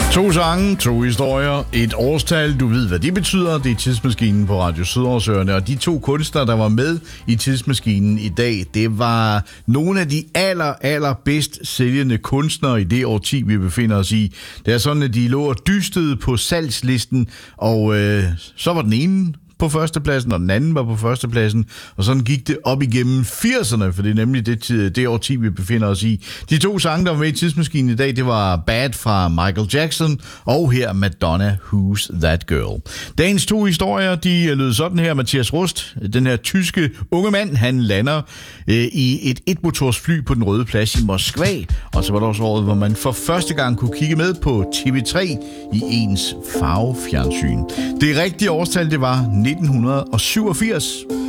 To sange, to historier, et årstal. Du ved, hvad det betyder. Det er Tidsmaskinen på Radio Sydhavsøerne. Og de to kunstnere, der var med i Tidsmaskinen i dag, det var nogle af de allerbedst sælgende kunstnere i det årti, vi befinder os i. Det er sådan, at de lå og dystede på salgslisten, og så var den ene på førstepladsen, og den anden var på førstepladsen, og sådan gik det op igennem 80'erne, for det er nemlig det årti, vi befinder os i. De to sange, der var med i Tidsmaskinen i dag, det var Bad fra Michael Jackson, og her Madonna, Who's That Girl. Dagens to historier, de lød sådan her. Mathias Rust, den her tyske unge mand, han lander i et etmotors fly på Den Røde Plads i Moskva, og så var der også året, hvor man for første gang kunne kigge med på TV3 i ens farvefjernsyn. Det rigtige årstal, det var 1987.